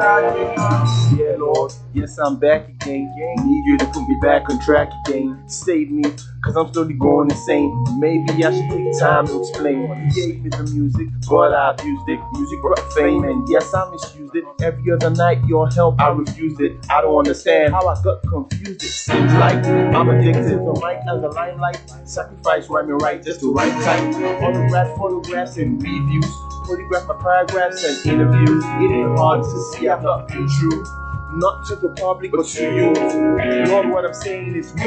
Yeah, Lord, yes, I'm back again. Need you to put me back on track again. Save me, cause I'm slowly going insane. Maybe I should take time to explain. You gave me the music, but I abused it. Music brought fame, and yes, I misused it. Every other night, your help, I refused it. I don't understand how I got confused. It seems like I'm addicted to the mic and the limelight. Sacrifice rhyming right just to write tight. Autograph photographs and reviews. Photograph my paragraphs and interviews. It ain't hard to see I've not been true. Not to the public, but to you. Lord, what I'm saying is